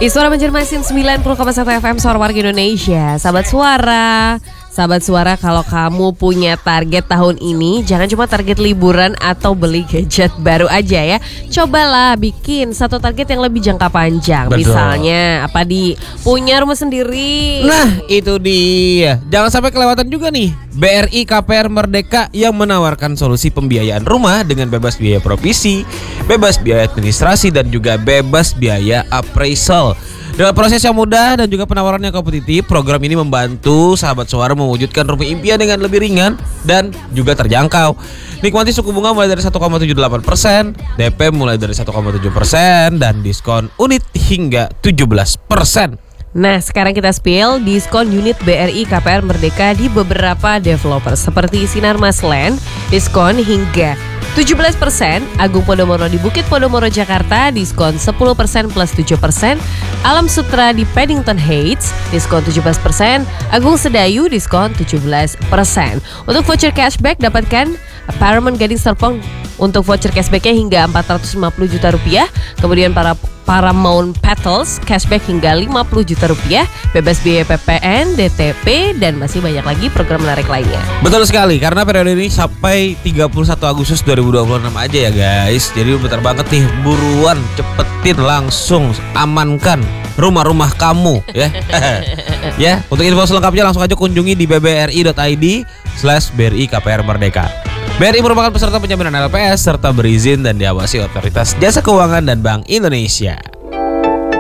Iswara Banjarmasin 90,1 FM Suara Warga Indonesia. Sahabat suara, kalau kamu punya target tahun ini, jangan cuma target liburan atau beli gadget baru aja ya. Cobalah bikin satu target yang lebih jangka panjang. Betul. Misalnya punya rumah sendiri. Nah itu dia. Jangan sampai kelewatan juga nih BRI KPR Merdeka yang menawarkan solusi pembiayaan rumah dengan bebas biaya provisi, bebas biaya administrasi, dan juga bebas biaya appraisal. Dengan proses yang mudah dan juga penawaran yang kompetitif, program ini membantu sahabat suara mewujudkan rumah impian dengan lebih ringan dan juga terjangkau. Nikmati suku bunga mulai dari 1,78%, DP mulai dari 1,7%, dan diskon unit hingga 17%. Nah, sekarang kita spill diskon unit BRI KPR Merdeka di beberapa developer seperti Sinar Mas Land, diskon hingga 17%, Agung Podomoro di Bukit Podomoro Jakarta diskon 10% plus 7%, Alam Sutra di Paddington Heights diskon 17%, Agung Sedayu diskon 17%. Untuk voucher cashback dapatkan Paramount Gading Serpong untuk voucher cashbacknya hingga 450 juta rupiah. Kemudian Paramount Petals cashback hingga 50 juta rupiah, bebas biaya PPN, DTP, dan masih banyak lagi program menarik lainnya. Betul sekali, karena periode ini sampai 31 Agustus 2026 aja ya guys. Jadi bentar banget nih, buruan cepetin langsung amankan rumah-rumah kamu ya. Ya, untuk info selengkapnya langsung aja kunjungi di bbri.id/BRI KPR Merdeka. BRI merupakan peserta penjaminan LPS serta berizin dan diawasi Otoritas Jasa Keuangan dan Bank Indonesia.